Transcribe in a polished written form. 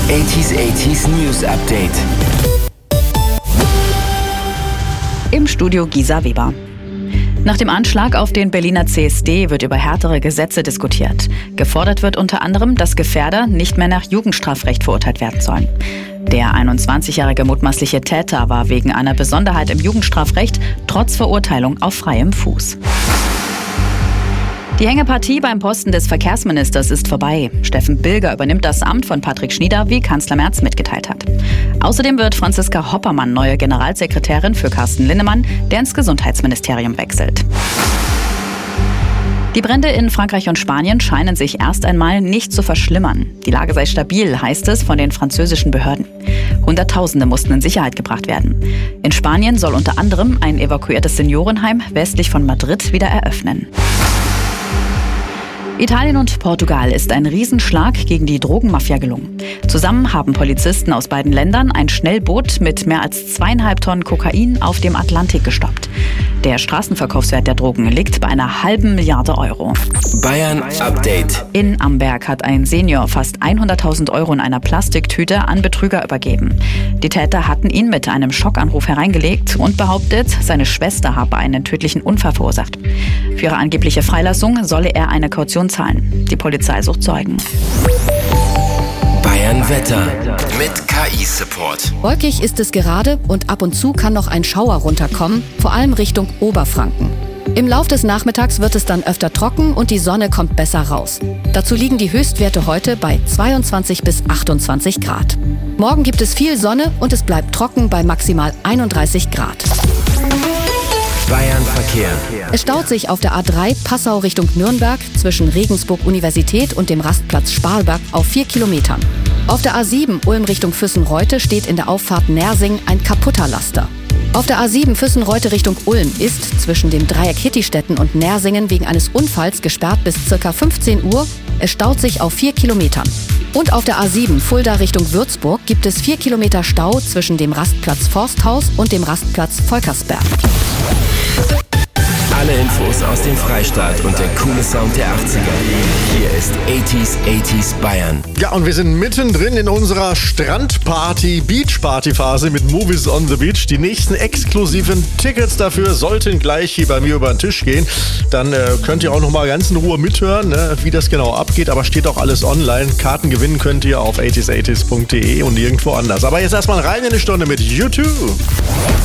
80s News Update. Im Studio Gisa Weber. Nach dem Anschlag auf den Berliner CSD wird über härtere Gesetze diskutiert. Gefordert wird unter anderem, dass Gefährder nicht mehr nach Jugendstrafrecht verurteilt werden sollen. Der 21-jährige mutmaßliche Täter war wegen einer Besonderheit im Jugendstrafrecht trotz Verurteilung auf freiem Fuß. Die Hängepartie beim Posten des Verkehrsministers ist vorbei. Steffen Bilger übernimmt das Amt von Patrick Schnieder, wie Kanzler Merz mitgeteilt hat. Außerdem wird Franziska Hoppermann neue Generalsekretärin für Carsten Linnemann, der ins Gesundheitsministerium wechselt. Die Brände in Frankreich und Spanien scheinen sich erst einmal nicht zu verschlimmern. Die Lage sei stabil, heißt es von den französischen Behörden. Hunderttausende mussten in Sicherheit gebracht werden. In Spanien soll unter anderem ein evakuiertes Seniorenheim westlich von Madrid wieder eröffnen. Italien und Portugal ist ein Riesenschlag gegen die Drogenmafia gelungen. Zusammen haben Polizisten aus beiden Ländern ein Schnellboot mit mehr als 2,5 Tonnen Kokain auf dem Atlantik gestoppt. Der Straßenverkaufswert der Drogen liegt bei einer halben Milliarde Euro. Bayern Update. In Amberg hat ein Senior fast 100.000 Euro in einer Plastiktüte an Betrüger übergeben. Die Täter hatten ihn mit einem Schockanruf hereingelegt und behauptet, seine Schwester habe einen tödlichen Unfall verursacht. Für ihre angebliche Freilassung solle er eine Kaution zahlen. Die Polizei sucht Zeugen. Bayern Wetter mit KI-Support. Wolkig ist es gerade und ab und zu kann noch ein Schauer runterkommen, vor allem Richtung Oberfranken. Im Lauf des Nachmittags wird es dann öfter trocken und die Sonne kommt besser raus. Dazu liegen die Höchstwerte heute bei 22 bis 28 Grad. Morgen gibt es viel Sonne und es bleibt trocken bei maximal 31 Grad. Bayern Verkehr. Es staut sich auf der A3 Passau Richtung Nürnberg zwischen Regensburg Universität und dem Rastplatz Sparlberg auf 4 Kilometern. Auf der A7 Ulm Richtung Füssen-Reute steht in der Auffahrt Nersing ein kaputter Laster. Auf der A7 Füssen-Reute Richtung Ulm ist zwischen dem Dreieck Hittistetten und Nersingen wegen eines Unfalls gesperrt bis ca. 15 Uhr. Es staut sich auf 4 Kilometern. Und auf der A7 Fulda Richtung Würzburg gibt es 4 Kilometer Stau zwischen dem Rastplatz Forsthaus und dem Rastplatz Volkersberg. Alle Infos aus dem Freistaat und der coole Sound der 80er. Hier ist 80s Bayern. Ja, und wir sind mittendrin in unserer Strandparty-Beach-Party-Phase mit Movies on the Beach. Die nächsten exklusiven Tickets dafür sollten gleich hier bei mir über den Tisch gehen. Dann könnt ihr auch noch mal ganz in Ruhe mithören, ne, wie das genau abgeht. Aber steht auch alles online. Karten gewinnen könnt ihr auf 80s80s.de und nirgendwo anders. Aber jetzt erstmal rein in eine Stunde mit U2.